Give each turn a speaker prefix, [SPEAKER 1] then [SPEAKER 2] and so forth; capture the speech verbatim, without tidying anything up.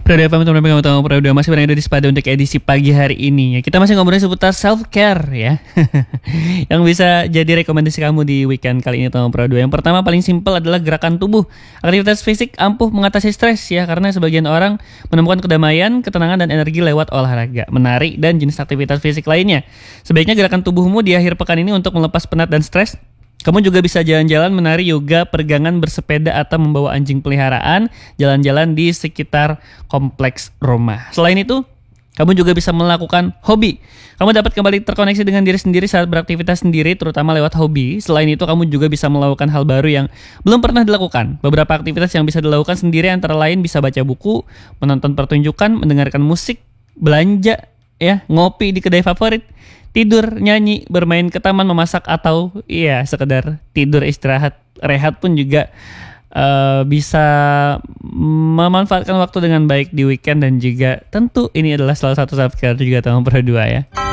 [SPEAKER 1] Pradaya pamit untuk kamu tahu Pradaya masih berada di Sepada untuk edisi pagi hari ini ya. Kita masih ngobrolin seputar self care ya. Yang bisa jadi rekomendasi kamu di weekend kali ini tahu Pradaya. Yang pertama paling simpel adalah gerakan tubuh. Aktivitas fisik ampuh mengatasi stres ya, karena sebagian orang menemukan kedamaian, ketenangan dan energi lewat olahraga, menari dan jenis aktivitas fisik lainnya. Sebaiknya gerakan tubuhmu di akhir pekan ini untuk melepas penat dan stres. Kamu juga bisa jalan-jalan, menari, yoga, pergangan, bersepeda, atau membawa anjing peliharaan, jalan-jalan di sekitar kompleks rumah. Selain itu, kamu juga bisa melakukan hobi. Kamu dapat kembali terkoneksi dengan diri sendiri saat beraktivitas sendiri, terutama lewat hobi. Selain itu, kamu juga bisa melakukan hal baru yang belum pernah dilakukan. Beberapa aktivitas yang bisa dilakukan sendiri antara lain bisa baca buku, menonton pertunjukan, mendengarkan musik, belanja, ya, ngopi di kedai favorit, tidur, nyanyi, bermain ke taman, memasak, atau iya sekedar tidur, istirahat, rehat pun juga uh, bisa memanfaatkan waktu dengan baik di weekend. Dan juga tentu ini adalah salah satu self care juga tahun berdua ya.